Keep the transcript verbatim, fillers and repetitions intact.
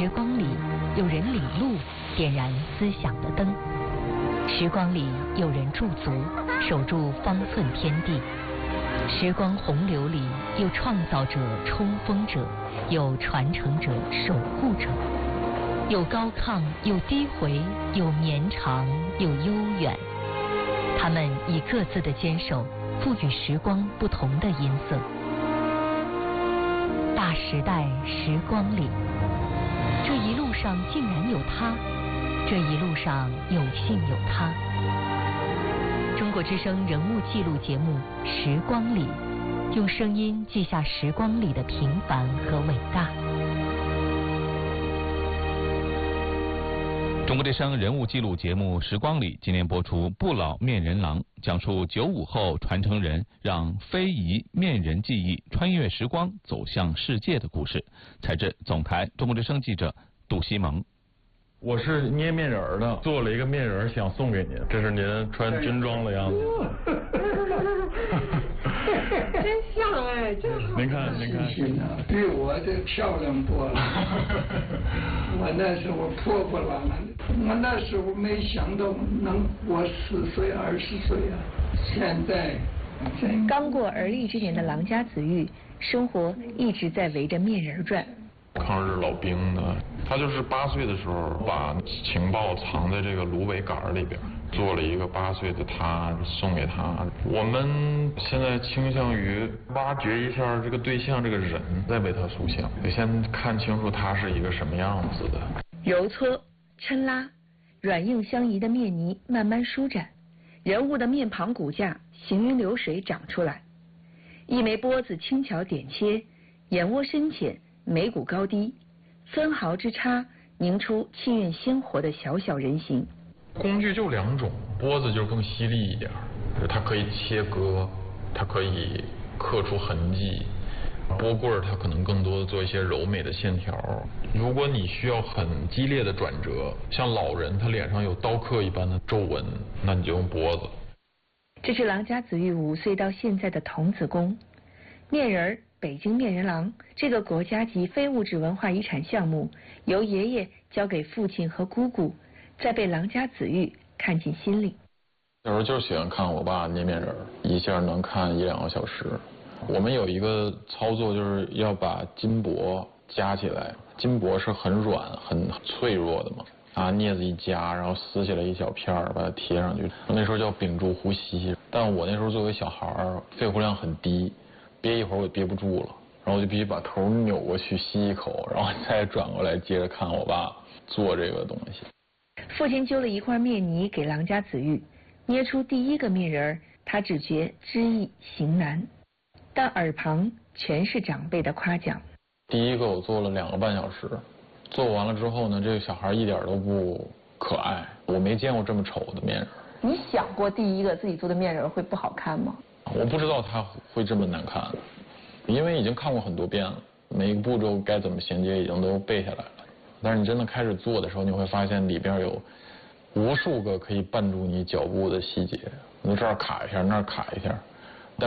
时光里有人领路，点燃思想的灯；时光里有人驻足，守住方寸天地。时光洪流里有创造者、冲锋者，有传承者、守护者，有高亢，有低回，有绵长，有悠远。他们以各自的坚守，赋予时光不同的音色。大时代时光里，这一路上竟然有他，这一路上有幸有他。中国之声人物记录节目《时光里》，用声音记下时光里的平凡和伟大。 中国之声人物记录节目《时光里》今年播出《不老面人郎》，讲述九五后传承人让非遗面人技艺穿越时光走向世界的故事。采自总台中国之声记者杜西蒙。 我是捏面人儿的，做了一个面人想送给您，这是您穿军装的样子。 真像哎，真好。 您看，您看， 比我这漂亮多了。我那时候破破烂烂的，我那时候没想到能活十岁、二十岁啊！现在， 刚过而立之年的郎家子玉，生活一直在围着面人转。 抗日老兵的，他就是八岁的时候把情报藏在这个芦苇杆里边，做了一个八岁的他送给他。我们现在倾向于挖掘一下这个对象这个人，再为他塑像，得先看清楚他是一个什么样子的。 揉搓、抻拉，软硬相宜的面泥慢慢舒展，人物的面庞骨架行云流水长出来，一枚钵子轻巧点切，眼窝深浅，眉骨高低，分毫之差凝出气韵鲜活的小小人形。 工具就两种，钵子就更犀利一点，它可以切割，它可以刻出痕迹。钵棍它可能更多的做一些柔美的线条。如果你需要很激烈的转折，像老人他脸上有刀刻一般的皱纹，那你就用钵子。 这是郎家子玉五岁到现在的童子功。面人儿北京面人郎这个国家级非物质文化遗产项目，由爷爷交给父亲和姑姑，再被郎家子玉看进心里。 有时候就是喜欢看我爸捏面人，一下能看一两个小时。我们有一个操作，就是要把金箔夹起来，金箔是很软很脆弱的嘛，拿镊子一夹，然后撕下来一小片儿，把它贴上去。那时候叫屏住呼吸，但我那时候作为小孩儿，肺活量很低，憋一会儿我憋不住了，然后我就必须把头扭过去吸一口，然后再转过来接着看我爸做这个东西。 父亲揪了一块面泥给郎家子玉，捏出第一个面人儿，他只觉知易行难，但耳旁全是长辈的夸奖。 第一个我做了两个半小时，做完了之后呢，这个小孩一点都不可爱，我没见过这么丑的面人。 你想过第一个自己做的面人会不好看吗？ 我不知道他会这么难看，因为已经看过很多遍了，每一个步骤该怎么衔接已经都背下来了。但是你真的开始做的时候，你会发现里边有无数个可以绊住你脚步的细节，你这儿卡一下，那儿卡一下，